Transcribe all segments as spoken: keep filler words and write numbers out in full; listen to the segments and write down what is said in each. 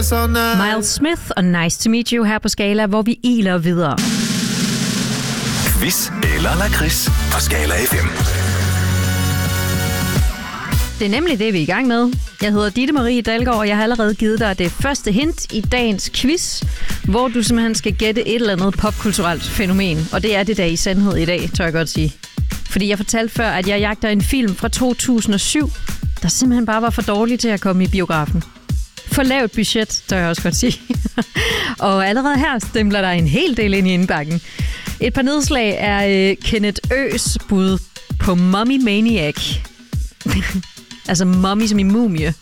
firserne. Miles Smith og Nice to Meet You her på Skala, hvor vi iler videre. Quiz eller lakrids på Skala F M. Det er nemlig det, vi er i gang med. Jeg hedder Ditte Marie Dalgaard, og jeg har allerede givet dig det første hint i dagens quiz, hvor du simpelthen skal gætte et eller andet popkulturelt fænomen. Og det er det der i sandhed i dag, tør jeg godt sige. Fordi jeg fortalte før, at jeg jagter en film fra to tusind og syv, der simpelthen bare var for dårlig til at komme i biografen. For lavt budget, tør jeg også godt sige. Og allerede her stemler der en hel del ind i indbakken. Et par nedslag er øh, Kenneth Øs bud på Mummy Maniac. Altså mummy som i mumie.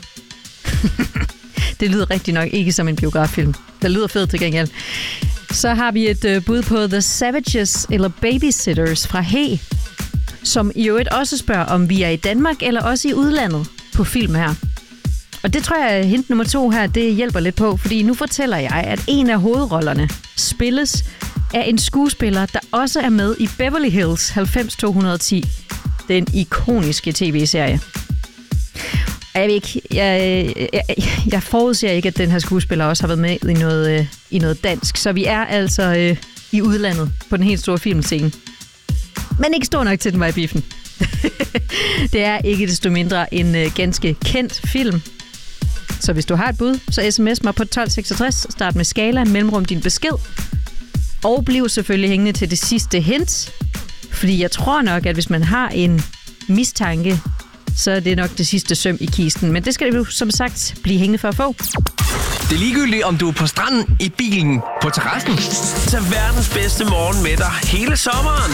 Det lyder rigtig nok ikke som en biograffilm. Det lyder fedt til gengæld. Så har vi et øh, bud på The Savages eller Babysitters fra He, som i øvrigt også spørger, om vi er i Danmark eller også i udlandet på film her. Og det tror jeg, hint nummer to her, det hjælper lidt på, fordi nu fortæller jeg, at en af hovedrollerne spilles af en skuespiller, der også er med i Beverly Hills halvfems to ti, den ikoniske tv-serie. Jeg ved ikke, jeg, jeg, jeg forudser ikke, at den her skuespiller også har været med i noget, øh, i noget dansk, så vi er altså øh, i udlandet på den helt store filmscene. Men ikke stor nok til, den var i biffen. Det er ikke desto mindre en øh, ganske kendt film. Så hvis du har et bud, så sms mig på tolv seksogtres, start med Skala, mellemrum din besked, og bliv selvfølgelig hængende til det sidste hint, fordi jeg tror nok, at hvis man har en mistanke, så er det nok det sidste søm i kisten. Men det skal du som sagt blive hængende for at få. Det er ligegyldigt, om du er på stranden, i bilen, på terrassen. Tag verdens bedste morgen med dig hele sommeren.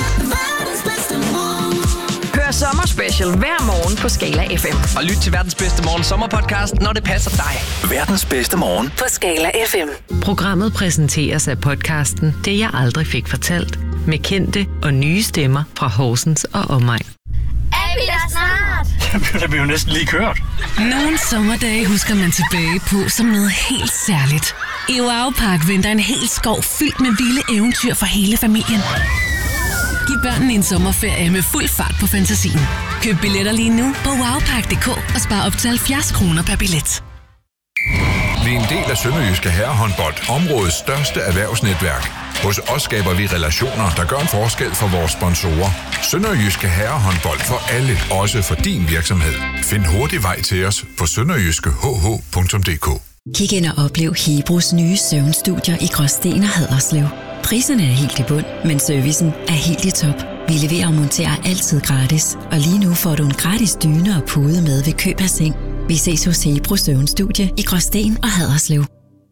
Hør Sommerspecial hver morgen på Skala F M. Og lyt til verdens bedste morgen sommerpodcast, når det passer dig. Verdens bedste morgen På Skala F M. Programmet præsenteres af podcasten Det jeg aldrig fik fortalt, med kendte og nye stemmer fra Horsens og omegn. Er vi der snart? Det bliver jo næsten lige kørt. Nogle sommerdage husker man tilbage på som noget helt særligt. I Wow-Park venter en hel skov fyldt med vilde eventyr for hele familien. Giv børnene en sommerferie med fuld fart på fantasien. Køb billetter lige nu på wowpark punktum d k og spar op til halvfjerds kroner per billet. Vi er en del af Sønderjyske Herrehåndbold, områdets største erhvervsnetværk. Hos os skaber vi relationer, der gør en forskel for vores sponsorer. Sønderjyske Herrehåndbold for alle, også for din virksomhed. Find hurtig vej til os på sønderjyske h h punktum d k. Kig ind og oplev Hebros nye søvnstudier i Gråsten og Haderslev. Priserne er helt i bund, men servicen er helt i top. Vi leverer og monterer altid gratis, og lige nu får du en gratis dyne og pude med ved køb af seng. Vi ses hos Hebro Søvnstudie i Gråsten og Haderslev.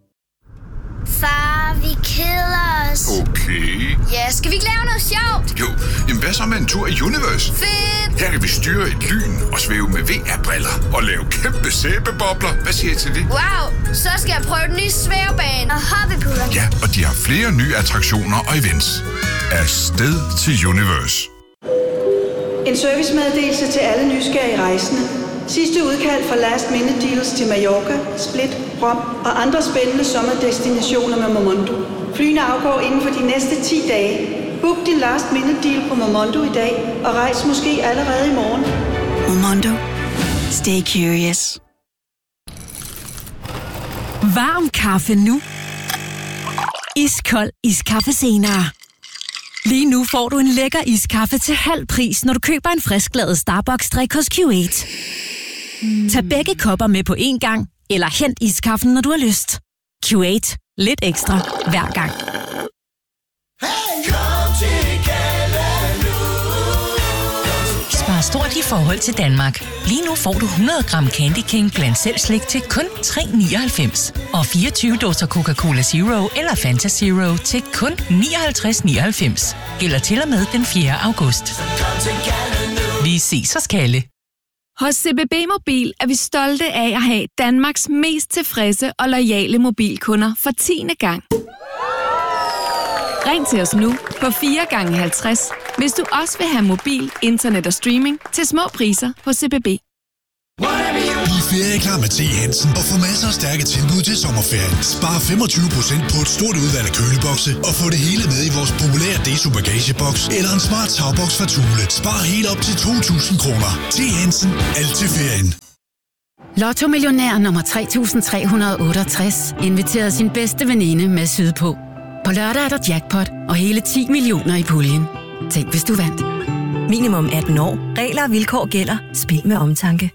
Far, vi keder os. Okay. Ja, skal vi ikke lave noget sjovt? Jo, jamen hvad så med en tur i Universe? Fedt! Her kan vi styre et lyn og svæve med V R-briller og lave kæmpe sæbebobler. Hvad siger I til det? Wow, så skal jeg prøve den nye svævebane og hoppepuder. Ja, og de har flere nye attraktioner og events. Afsted til Universe. En servicemeddelelse til alle nysgerrige rejsende. Sidste udkald fra Last Minute Deals til Mallorca, Split, Rom og andre spændende sommerdestinationer med Momondo. Flyene afgår inden for de næste ti dage. Book din Last Minute Deal på Momondo i dag og rejs måske allerede i morgen. Momondo. Stay curious. Varm kaffe nu. Iskold iskaffe senere. Lige nu får du en lækker iskaffe til halv pris, når du køber en frisklavet Starbucks-drik hos Q otte. Mm. Tag begge kopper med på én gang, eller hent iskaffen, når du har lyst. Q otte. Lidt ekstra hver gang. Spar stort i forhold til Danmark. Lige nu får du hundrede gram Candy King blandt selv slik til kun tre nioghalvfems. Og fireogtyve dåser Coca-Cola Zero eller Fanta Zero til kun nioghalvtreds nioghalvfems. Gælder til og med den fjerde august. Vi ses hos Kalle. Hos C B B Mobil er vi stolte af at have Danmarks mest tilfredse og loyale mobilkunder for tiende gang. Ring til os nu på fire gange halvtreds, hvis du også vil have mobil, internet og streaming til små priser hos C B B. Bliv ferieklar med T. Hansen og få masser af stærke tilbud til sommerferien. Spar femogtyve procent på et stort udvalg af kølebokse og få det hele med i vores populære Deso bagageboks eller en smart tagbox fra Thule. Spar helt op til to tusind kroner. T. Hansen. Alt til ferien. Lotto-millionær nummer tre tusind tre hundrede og otteogtres inviterede sin bedste veninde med sydpå. På lørdag er der jackpot og hele ti millioner i puljen. Tænk, hvis du vandt. Minimum atten år. Regler og vilkår gælder. Spil med omtanke.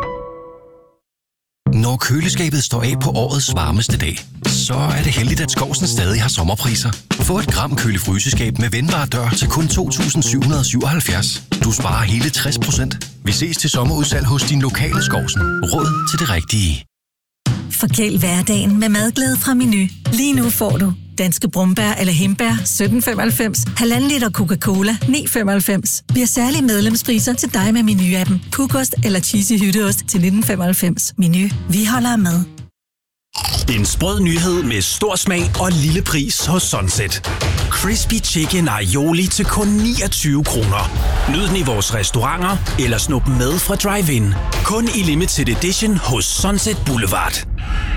Når køleskabet står af på årets varmeste dag, så er det heldigt, at Skovsen stadig har sommerpriser. Få et gram køle-fryseskab med vendbar dør til kun to tusind syv hundrede og syvoghalvfjerds. Du sparer hele tres procent. Vi ses til sommerudsalg hos din lokale Skovsen. Råd til det rigtige. Forkæl hverdagen med madglæde fra Meny. Lige nu får du danske brumbær eller hindbær sytten femoghalvfems, halvanden liter Coca-Cola ni femoghalvfems. Vi har særlige medlemspriser til dig med Meny-appen. Pukost eller cheesy hytteost til nitten femoghalvfems. Meny. Vi holder med. En sprød nyhed med stor smag og lille pris hos Sunset. Crispy Chicken Aioli til kun niogtyve kroner. Nyd den i vores restauranter eller snup den med fra Drive-In. Kun i limited edition hos Sunset Boulevard.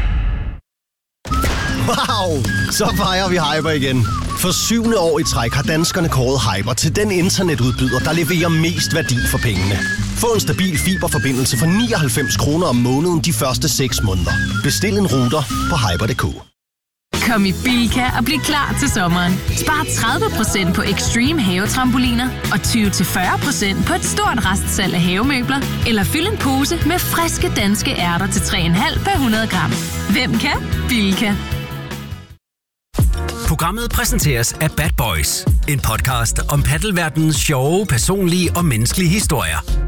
Wow! Så fejrer vi Hyper igen. For syvende år i træk har danskerne kåret Hyper til den internetudbyder, der leverer mest værdi for pengene. Få en stabil fiberforbindelse for nioghalvfems kroner om måneden de første seks måneder. Bestil en router på hyper punktum d k. Kom i Bilka og bliv klar til sommeren. Spar tredive procent på Extreme havetrampoliner og tyve til fyrre procent på et stort restsalg af havemøbler. Eller fyld en pose med friske danske ærter til tre komma fem per hundrede gram. Hvem kan? Bilka. Programmet præsenteres af Bad Boys. En podcast om paddelverdenens sjove, personlige og menneskelige historier.